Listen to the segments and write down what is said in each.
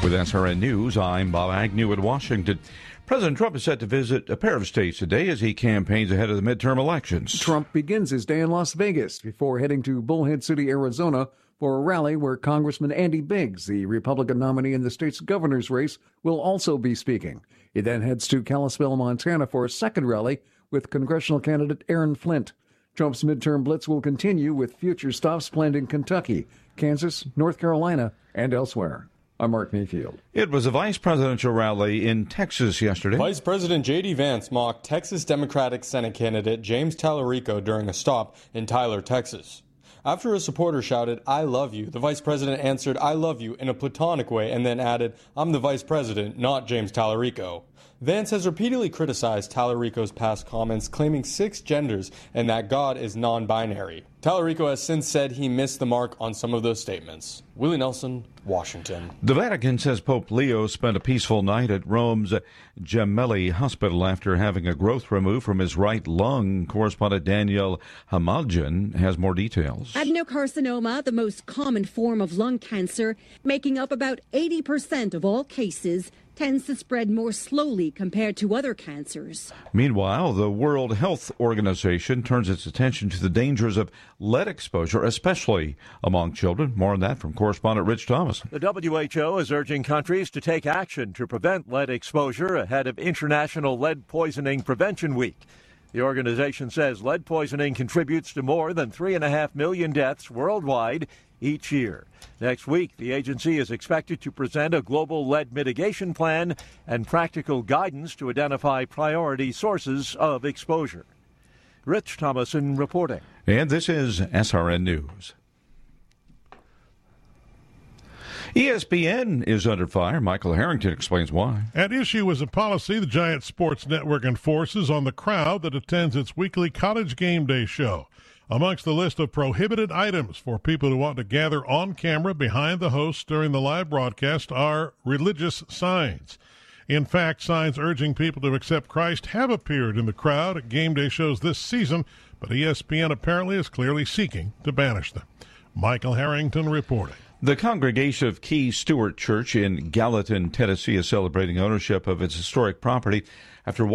With SRN News, I'm Bob Agnew in Washington. President Trump is set to visit a pair of states today as he campaigns ahead of the midterm elections. Trump begins his day in Las Vegas before heading to Bullhead City, Arizona, for a rally where Congressman Andy Biggs, the Republican nominee in the state's governor's race, will also be speaking. He then heads to Kalispell, Montana for a second rally with congressional candidate Aaron Flint. Trump's midterm blitz will continue with future stops planned in Kentucky, Kansas, North Carolina, and elsewhere. I'm Mark Mayfield. It was a vice presidential rally in Texas yesterday. Vice President J.D. Vance mocked Texas Democratic Senate candidate James Tallarico during a stop in Tyler, Texas. After a supporter shouted, "I love you," the vice president answered, "I love you," in a platonic way and then added, "I'm the vice president, not James Tallarico." Vance has repeatedly criticized Tallarico's past comments, claiming 6 genders and that God is non-binary. Tallarico has since said he missed the mark on some of those statements. Willie Nelson, Washington. The Vatican says Pope Leo spent a peaceful night at Rome's Gemelli Hospital after having a growth removed from his right lung. Correspondent Danielle Hamadjian has more details. Adenocarcinoma, the most common form of lung cancer, making up about 80% of all cases, tends to spread more slowly compared to other cancers. Meanwhile, the World Health Organization turns its attention to the dangers of lead exposure, especially among children. More on that from correspondent Rich Thomas. The WHO is urging countries to take action to prevent lead exposure ahead of International Lead Poisoning Prevention Week. The organization says lead poisoning contributes to more than 3.5 million deaths worldwide each year. Next week, the agency is expected to present a global lead mitigation plan and practical guidance to identify priority sources of exposure. Rich Thomason reporting. And this is SRN News. ESPN is under fire. Michael Harrington explains why. At issue is a policy the Giant Sports Network enforces on the crowd that attends its weekly College Game Day show. Amongst the list of prohibited items for people who want to gather on camera behind the host during the live broadcast are religious signs. In fact, signs urging people to accept Christ have appeared in the crowd at game day shows this season, but ESPN apparently is clearly seeking to banish them. Michael Harrington reporting. The congregation of Key Stewart Church in Gallatin, Tennessee, is celebrating ownership of its historic property after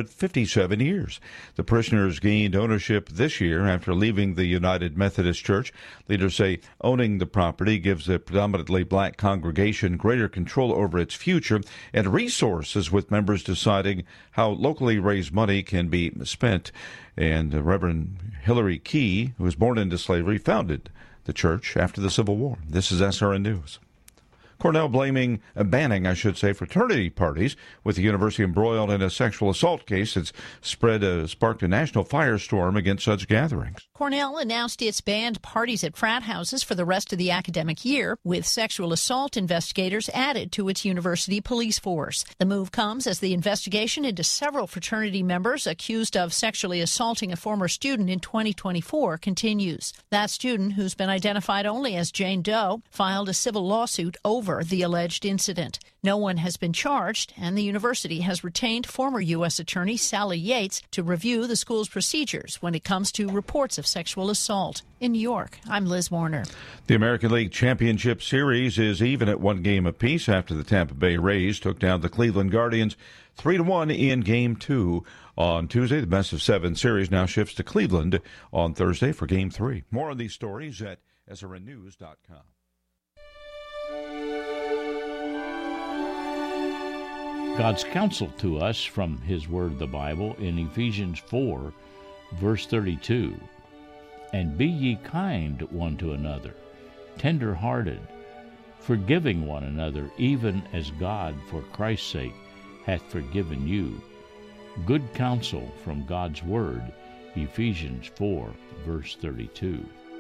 157 years. The parishioners gained ownership this year after leaving the United Methodist Church. Leaders say owning the property gives the predominantly black congregation greater control over its future and resources, with members deciding how locally raised money can be spent. And Reverend Hillary Key, who was born into slavery, founded the church after the Civil War. This is SRN News. Cornell banning, fraternity parties, with the university embroiled in a sexual assault case that's sparked a national firestorm against such gatherings. Cornell announced it's banned parties at frat houses for the rest of the academic year, with sexual assault investigators added to its university police force. The move comes as the investigation into several fraternity members accused of sexually assaulting a former student in 2024 continues. That student, who's been identified only as Jane Doe, filed a civil lawsuit over the alleged incident. No one has been charged, and the university has retained former U.S. Attorney Sally Yates to review the school's procedures when it comes to reports of sexual assault. In New York, I'm Liz Warner. The American League Championship Series is even at 1 game apiece after the Tampa Bay Rays took down the Cleveland Guardians 3-1 in Game 2 on Tuesday. The best-of-7 series now shifts to Cleveland on Thursday for Game 3. More on these stories at SRNnews.com. God's counsel to us from His Word, the Bible, in Ephesians 4, verse 32. And be ye kind one to another, tender-hearted, forgiving one another, even as God, for Christ's sake, hath forgiven you. Good counsel from God's Word, Ephesians 4, verse 32.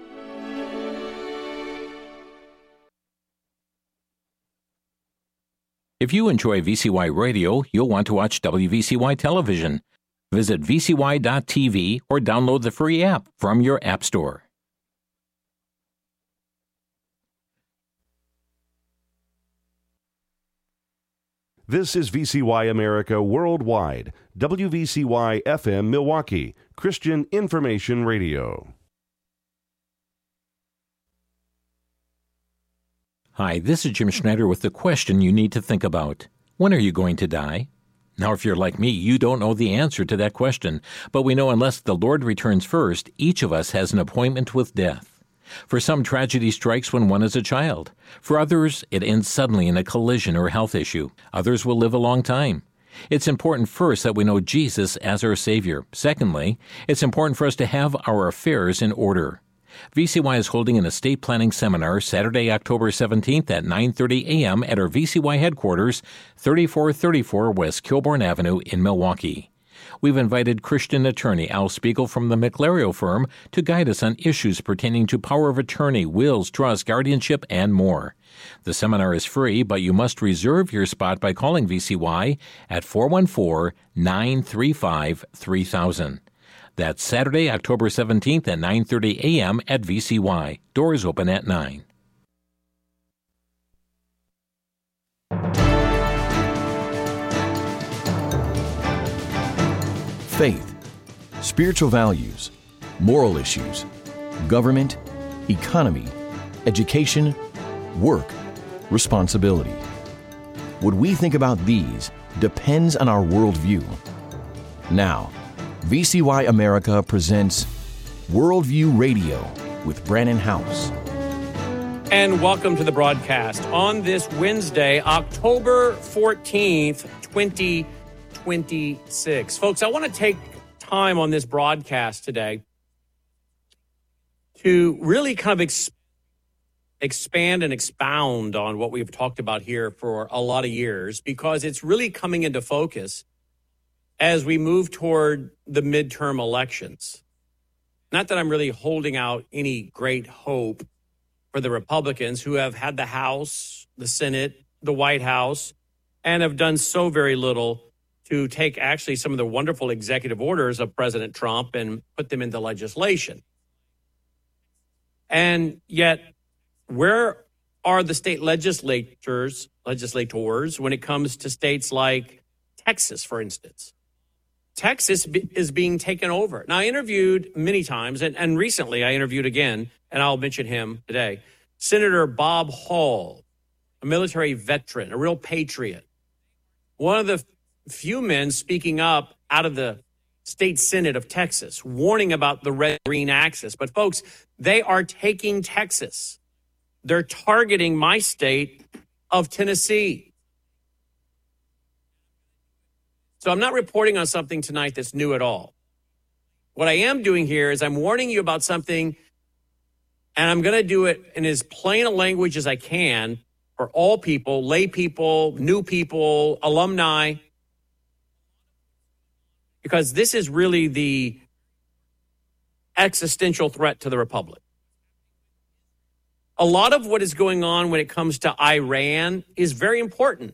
If you enjoy VCY Radio, you'll want to watch WVCY Television. Visit vcy.tv or download the free app from your app store. This is VCY America Worldwide, WVCY FM Milwaukee, Christian Information Radio. Hi, this is Jim Schneider with the question you need to think about. When are you going to die? Now, if you're like me, you don't know the answer to that question, but we know unless the Lord returns first, each of us has an appointment with death. For some, tragedy strikes when one is a child. For others, it ends suddenly in a collision or health issue. Others will live a long time. It's important first that we know Jesus as our Savior. Secondly, it's important for us to have our affairs in order. VCY is holding an estate planning seminar Saturday, October 17th at 9:30 a.m. at our VCY headquarters, 3434 West Kilbourne Avenue in Milwaukee. We've invited Christian attorney Al Spiegel from the McLario firm to guide us on issues pertaining to power of attorney, wills, trusts, guardianship, and more. The seminar is free, but you must reserve your spot by calling VCY at 414-935-3000. That's Saturday, October 17th at 9:30 a.m. at VCY. Doors open at 9. Faith, spiritual values, moral issues, government, economy, education, work, responsibility. What we think about these depends on our worldview. Now, VCY America presents Worldview Radio with Brannon House. And welcome to the broadcast on this Wednesday, October 14th, 2026. Folks, I want to take time on this broadcast today to really kind of expand and expound on what we've talked about here for a lot of years, because it's really coming into focus as we move toward the midterm elections. Not that I'm really holding out any great hope for the Republicans, who have had the House, the Senate, the White House, and have done so very little to take actually some of the wonderful executive orders of President Trump and put them into legislation. And yet, where are the state legislators when it comes to states like Texas, for instance? Texas is being taken over. Now, I interviewed many times, and recently I interviewed again, and I'll mention him today, Senator Bob Hall, a military veteran, a real patriot, one of the few men speaking up out of the state Senate of Texas, warning about the red-green axis. But folks, they are taking Texas. They're targeting my state of Tennessee. So I'm not reporting on something tonight that's new at all. What I am doing here is I'm warning you about something, and I'm going to do it in as plain a language as I can for all people, lay people, new people, alumni, because this is really the existential threat to the republic. A lot of what is going on when it comes to Iran is very important.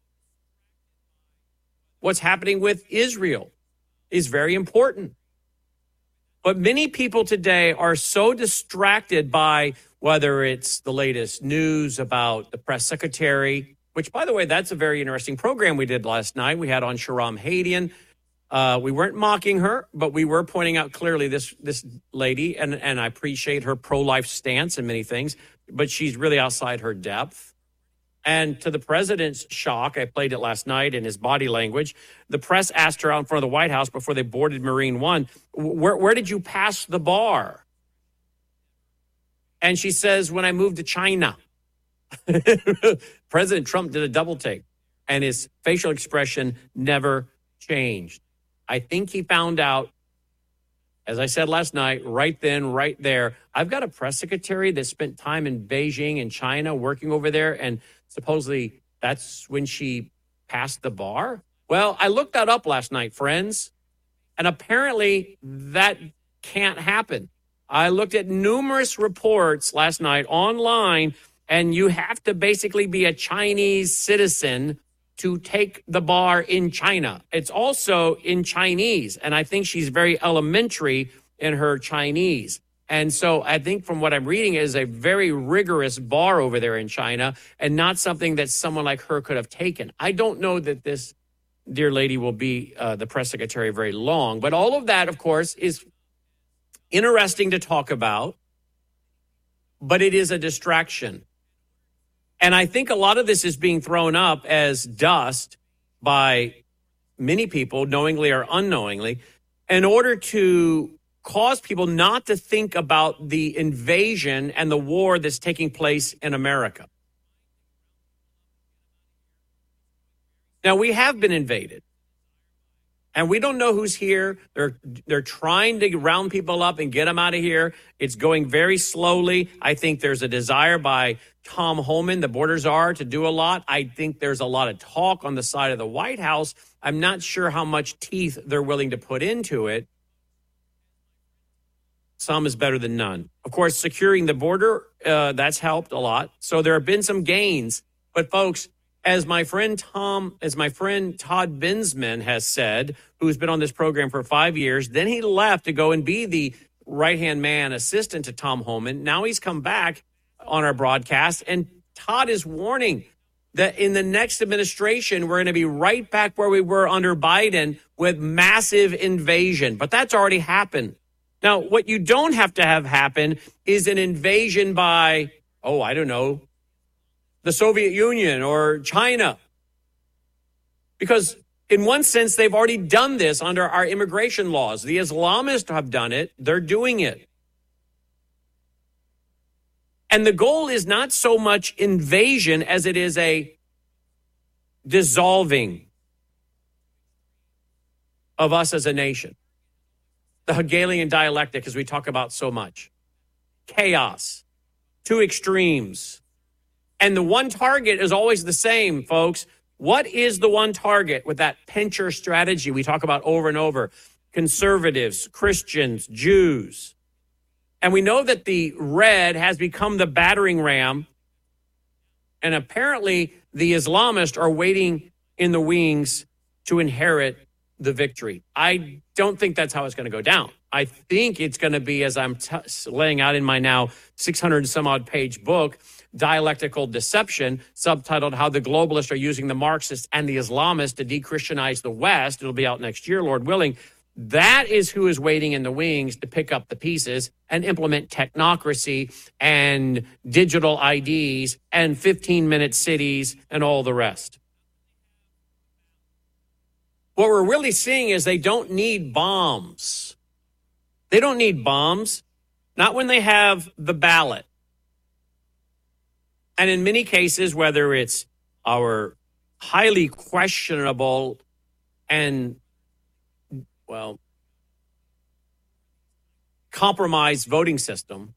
What's happening with Israel is very important. But many people today are so distracted by whether it's the latest news about the press secretary, which, by the way, that's a very interesting program we did last night. We had on Shahram Hadian. We weren't mocking her, but we were pointing out clearly this lady, and I appreciate her pro-life stance and many things, but she's really outside her depth. And to the president's shock, I played it last night in his body language, the press asked her out in front of the White House before they boarded Marine One, where did you pass the bar? And she says, when I moved to China. President Trump did a double take, and his facial expression never changed. I think he found out, as I said last night, right then, right there, I've got a press secretary that spent time in Beijing and China working over there, and supposedly that's when she passed the bar. Well, I looked that up last night, friends, and apparently that can't happen. I looked at numerous reports last night online, and you have to basically be a Chinese citizen to take the bar in China. It's also in Chinese, and I think she's very elementary in her Chinese. And so I think from what I'm reading is a very rigorous bar over there in China, and not something that someone like her could have taken. I don't know that this dear lady will be the press secretary very long, but all of that, of course, is interesting to talk about, but it is a distraction. And I think a lot of this is being thrown up as dust by many people, knowingly or unknowingly, in order to cause people not to think about the invasion and the war that's taking place in America. Now, we have been invaded, and we don't know who's here. They're trying to round people up and get them out of here. It's going very slowly. I think there's a desire by Tom Homan, the border czar, to do a lot. I think there's a lot of talk on the side of the White House. I'm not sure how much teeth they're willing to put into it. Some is better than none. Of course, securing the border, that's helped a lot. So there have been some gains. But folks, as my friend Todd Bensman has said, who's been on this program for 5 years, then he left to go and be the right-hand man assistant to Tom Homan. Now he's come back on our broadcast, and Todd is warning that in the next administration, we're going to be right back where we were under Biden with massive invasion. But that's already happened. Now, what you don't have to have happen is an invasion by, I don't know, the Soviet Union or China. Because in one sense, they've already done this under our immigration laws. The Islamists have done it. They're doing it. And the goal is not so much invasion as it is a dissolving of us as a nation. The Hegelian dialectic, as we talk about so much. Chaos. Two extremes. And the one target is always the same, folks. What is the one target with that pincher strategy we talk about over and over? Conservatives, Christians, Jews. And we know that the red has become the battering ram. And apparently the Islamists are waiting in the wings to inherit the victory. I don't think that's how it's going to go down. I think it's going to be, as I'm laying out in my now 600 and some odd page book, Dialectical Deception, subtitled How the Globalists Are Using the Marxists and the Islamists to Dechristianize the West. It'll be out next year, Lord willing. That is who is waiting in the wings to pick up the pieces and implement technocracy and digital IDs and 15-minute cities and all the rest. What we're really seeing is they don't need bombs. They don't need bombs, not when they have the ballot. And in many cases, whether it's our highly questionable and, compromised voting system,